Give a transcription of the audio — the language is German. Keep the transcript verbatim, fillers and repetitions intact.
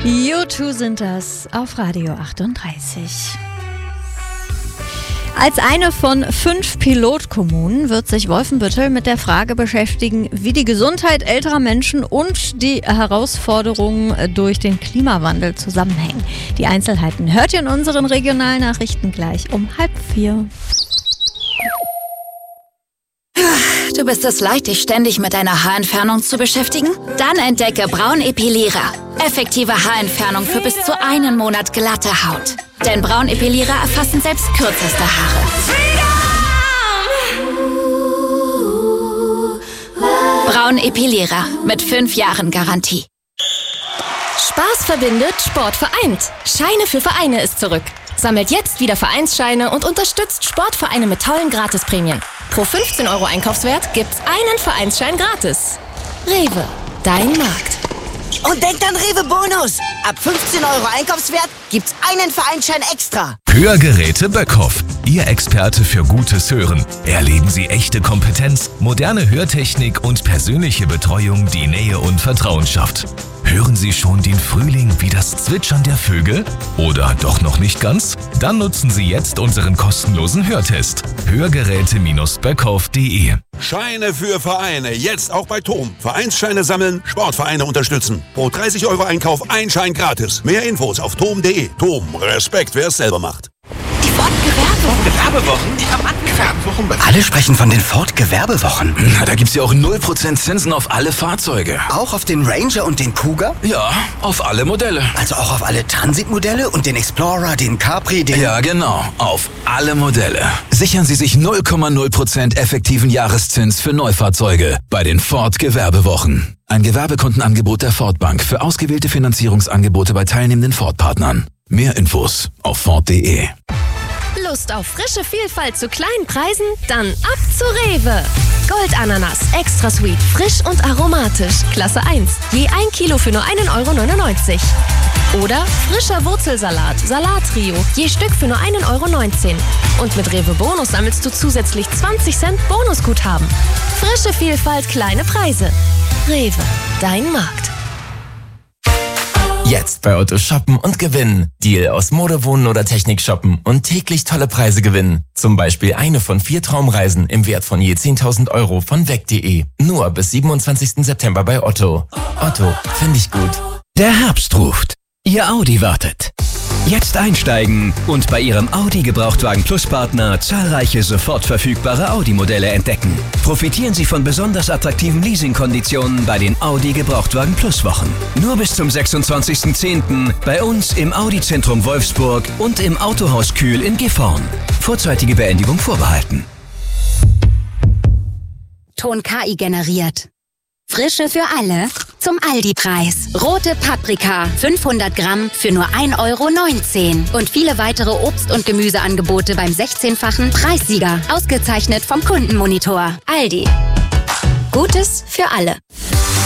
U zwei sind das auf Radio achtunddreißig. Als eine von fünf Pilotkommunen wird sich Wolfenbüttel mit der Frage beschäftigen, wie die Gesundheit älterer Menschen und die Herausforderungen durch den Klimawandel zusammenhängen. Die Einzelheiten hört ihr in unseren Regionalnachrichten gleich um halb vier. Du bist es leid, dich ständig mit deiner Haarentfernung zu beschäftigen? Dann entdecke Braunepilierer. Effektive Haarentfernung für bis zu einen Monat glatte Haut. Denn Braunepilierer erfassen selbst kürzeste Haare. Braunepilierer mit fünf Jahren Garantie. Spaß verbindet, Sport vereint. Scheine für Vereine ist zurück. Sammelt jetzt wieder Vereinsscheine und unterstützt Sportvereine mit tollen Gratisprämien. Pro fünfzehn Euro Einkaufswert gibt's einen Vereinsschein gratis. Rewe, dein Markt. Und denkt an Rewe Bonus. Ab fünfzehn Euro Einkaufswert gibt's einen Vereinsschein extra. Hörgeräte Böckhoff. Ihr Experte für gutes Hören. Erleben Sie echte Kompetenz, moderne Hörtechnik und persönliche Betreuung, die Nähe und Vertrauen schafft. Hören Sie schon den Frühling wie das Zwitschern der Vögel? Oder doch noch nicht ganz? Dann nutzen Sie jetzt unseren kostenlosen Hörtest. Hörgeräte Böckhoff punkt de. Scheine für Vereine, jetzt auch bei T O M. Vereinsscheine sammeln, Sportvereine unterstützen. Pro dreißig Euro Einkauf ein Schein gratis. Mehr Infos auf T O M punkt de. T O M, Respekt, wer es selber macht. Die Ford-Gewerbewochen. Gewerbewochen? Gewerbewochen. Alle sprechen von den Ford-Gewerbewochen. Na, da gibt's ja auch null Prozent Zinsen auf alle Fahrzeuge. Auch auf den Ranger und den Cougar? Ja, auf alle Modelle. Also auch auf alle Transit-Modelle und den Explorer, den Capri, den... Ja, genau. Auf alle Modelle. Sichern Sie sich null Komma null Prozent effektiven Jahreszins für Neufahrzeuge bei den Ford-Gewerbewochen. Ein Gewerbekundenangebot der Ford Bank für ausgewählte Finanzierungsangebote bei teilnehmenden Ford-Partnern. Mehr Infos auf Ford punkt de. Lust auf frische Vielfalt zu kleinen Preisen? Dann ab zu Rewe. Goldananas, extra sweet, frisch und aromatisch. Klasse eins, je ein Kilo für nur einen Euro neunundneunzig. Oder frischer Wurzelsalat, Salattrio, je Stück für nur einen Euro neunzehn. Und mit Rewe Bonus sammelst du zusätzlich zwanzig Cent Bonusguthaben. Frische Vielfalt, kleine Preise. Rewe, dein Markt. Jetzt bei Otto shoppen und gewinnen. Deal aus Mode, Wohnen oder Technik shoppen und täglich tolle Preise gewinnen. Zum Beispiel eine von vier Traumreisen im Wert von je zehntausend Euro von weg punkt de. Nur bis siebenundzwanzigsten September bei Otto. Otto, finde ich gut. Der Herbst ruft. Ihr Audi wartet. Jetzt einsteigen und bei Ihrem Audi Gebrauchtwagen Plus Partner zahlreiche sofort verfügbare Audi-Modelle entdecken. Profitieren Sie von besonders attraktiven Leasingkonditionen bei den Audi Gebrauchtwagen Plus Wochen. Nur bis zum sechsundzwanzigsten zehnten bei uns im Audi-Zentrum Wolfsburg und im Autohaus Kühl in Gifhorn. Vorzeitige Beendigung vorbehalten. Ton K I generiert. Frische für alle zum Aldi-Preis. Rote Paprika, fünfhundert Gramm für nur ein Euro neunzehn. Und viele weitere Obst- und Gemüseangebote beim sechzehnfachen Preissieger. Ausgezeichnet vom Kundenmonitor. Aldi. Gutes für alle.